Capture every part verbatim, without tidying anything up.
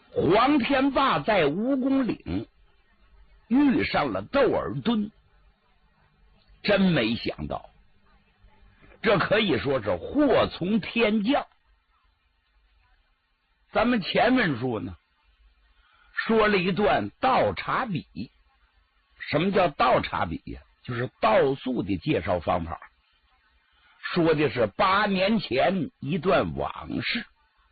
黄天霸在蜈蚣岭遇上了窦尔敦，真没想到，这可以说是祸从天降。咱们前文书呢说了一段倒茶笔，什么叫倒茶笔呀？就是倒数的介绍方法，说的是八年前一段往事。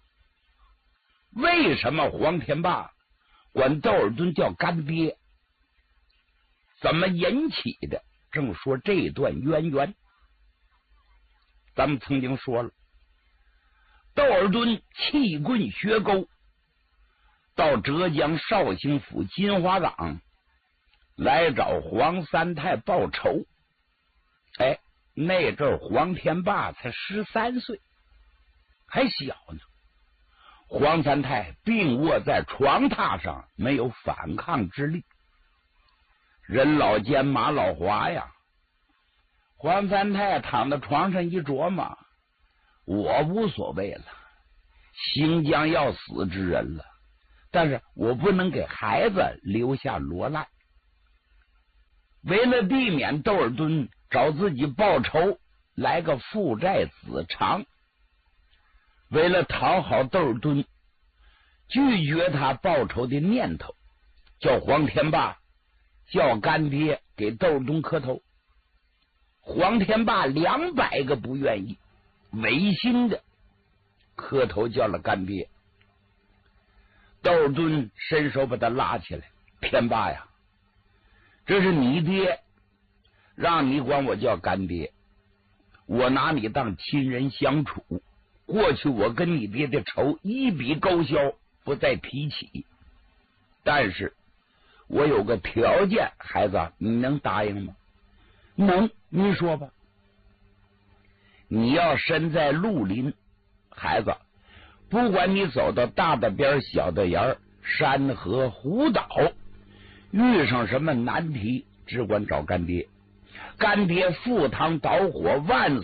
为什么黄天霸管窦尔敦叫干爹？怎么引起的？正说这段渊源。咱们曾经说了，窦尔敦弃棍学钩，到浙江绍兴府金华岗来找黄三太报仇。哎，那阵黄天霸才十三岁，还小呢。黄三太病卧在床榻上，没有反抗之力。人老奸马老滑呀，黄三太躺在床上一琢磨，我无所谓了，行将要死之人了，但是我不能给孩子留下罗烂。为了避免窦尔敦找自己报仇，来个父债子偿，为了讨好窦尔敦，拒绝他报仇的念头，叫黄天霸叫干爹给窦尔敦磕头。黄天霸两百个不愿意，违心的磕头叫了干爹。窦尔敦伸手把他拉起来，天霸呀，这是你爹，让你管我叫干爹，我拿你当亲人相处，过去我跟你爹的仇一笔勾销，不再提起。但是我有个条件，孩子，你能答应吗？能，你说吧。你要身在绿林，孩子，不管你走到大的边小的沿，山河湖岛，遇上什么难题，只管找干爹。干爹赴汤蹈火，万